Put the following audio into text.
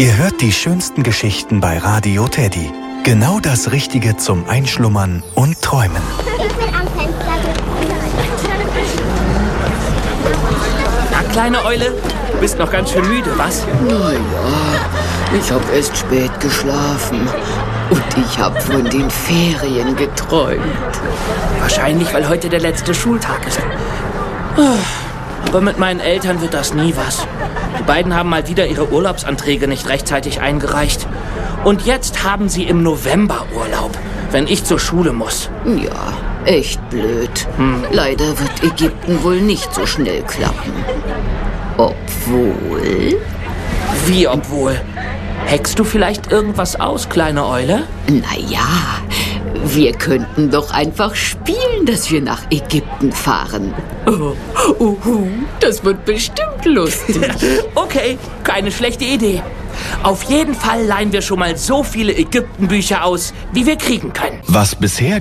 Ihr hört die schönsten Geschichten bei Radio Teddy. Genau das Richtige zum Einschlummern und Träumen. Ich bin am Fenster. Na, kleine Eule, du bist noch ganz schön müde, was? Naja, ich habe erst spät geschlafen. Und ich habe von den Ferien geträumt. Wahrscheinlich, weil heute der letzte Schultag ist. Aber mit meinen Eltern wird das nie was. Die beiden haben mal wieder ihre Urlaubsanträge nicht rechtzeitig eingereicht. Und jetzt haben sie im November Urlaub, wenn ich zur Schule muss. Ja, echt blöd. Leider wird Ägypten wohl nicht so schnell klappen. Obwohl... Wie obwohl? Hackst du vielleicht irgendwas aus, kleine Eule? Naja, wir könnten doch einfach spielen, dass wir nach Ägypten fahren. Das wird bestimmt lustig. Okay, keine schlechte Idee. Auf jeden Fall leihen wir schon mal so viele Ägyptenbücher aus, wie wir kriegen können. Was bisher